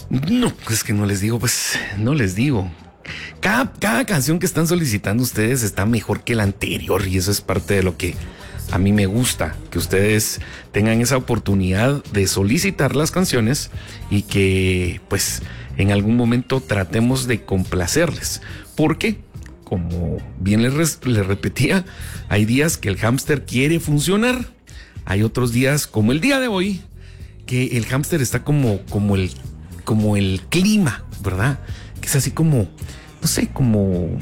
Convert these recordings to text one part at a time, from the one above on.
No, es que no les digo, no les digo. Cada canción que están solicitando ustedes está mejor que la anterior y eso es parte de lo que a mí me gusta, que ustedes tengan esa oportunidad de solicitar las canciones y que pues en algún momento tratemos de complacerles. Porque, como bien les repetía, hay días que el hámster quiere funcionar, hay otros días como el día de hoy que el hámster está como el clima, ¿verdad? Que es así como, no sé, como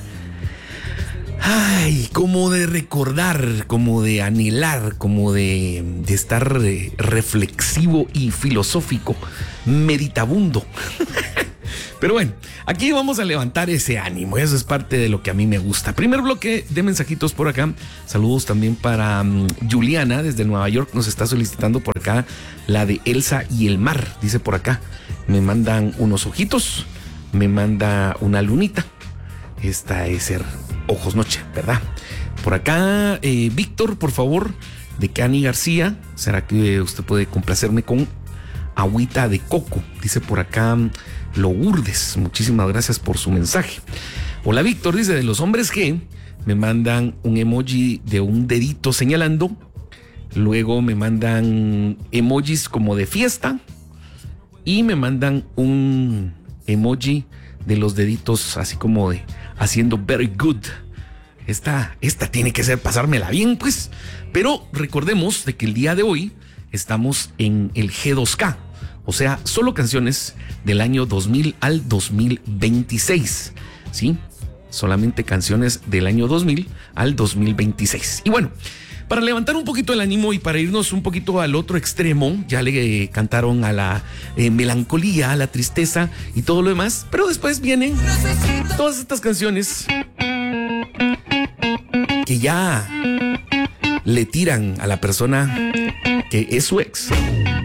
de recordar, como de anhelar, como de estar reflexivo y filosófico, meditabundo. Pero bueno, aquí vamos a levantar ese ánimo, eso es parte de lo que a mí me gusta. Primer bloque de mensajitos por acá. Saludos también para Juliana desde Nueva York, nos está solicitando por acá la de Elsa y el mar, dice por acá. Me mandan unos ojitos, me manda una lunita. Esta es ser ojos noche, ¿verdad? Por acá, Víctor, por favor, de Cani García. ¿Será que usted puede complacerme con agüita de coco? Dice por acá Lourdes. Muchísimas gracias por su mensaje. Hola, Víctor, dice de los hombres G. Me mandan un emoji de un dedito señalando. Luego me mandan emojis como de fiesta. Y me mandan un emoji de los deditos así como de haciendo very good. Esta tiene que ser pasármela bien, pues. Pero recordemos de que el día de hoy estamos en el G2K. O sea, solo canciones del año 2000 al 2026. ¿Sí? Solamente canciones del año 2000 al 2026. Y bueno, para levantar un poquito el ánimo y para irnos un poquito al otro extremo, ya le cantaron a la melancolía, a la tristeza y todo lo demás, pero después vienen todas estas canciones que ya le tiran a la persona que es su ex.